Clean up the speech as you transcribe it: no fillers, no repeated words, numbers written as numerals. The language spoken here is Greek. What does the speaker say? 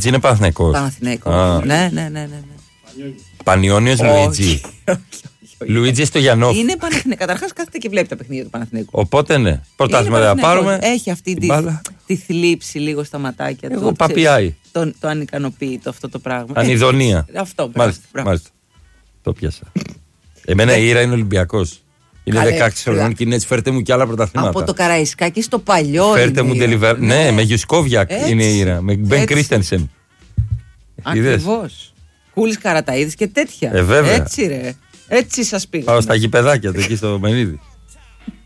Λουίτζι είναι Παναθηναϊκός. Παναθηναϊκός. Ναι. Πανιόνιος Λουίτζι. Λουίτζι στο Γιαννόφ. Είναι Παναθηναϊκός. Καταρχάς κάθεται και βλέπει τα παιχνίδια του Παναθηναϊκού. Οπότε ναι. Πρωτάθλημα δεν θα πάρουμε. Έχει αυτή τη θλίψη λίγο στα ματάκια του. Εγώ παπιάει. Το ανικανοποίητο αυτό το πράγμα. Ανιδονία. Αυτό. Μάλιστα. Το πιάσα. Εμένα η Ήρα είναι Ολυμπιακός. Είναι 16 χρονών και είναι έτσι. Φέρτε μου κι άλλα πρωταθλήματα. Από το Καραϊσκάκι στο παλιό. Φέρτε μου deliver. Ναι, με Γιουσκόβιακ είναι η Ήρα. Με Μπεν Κρίστενσεν. Ακριβώς. Κούλης Καραταΐδης και τέτοια. Βέβαια. Έτσι ρε. Έτσι σας πήγα. Πάω στα γηπεδάκια του εκεί στο Μενίδη.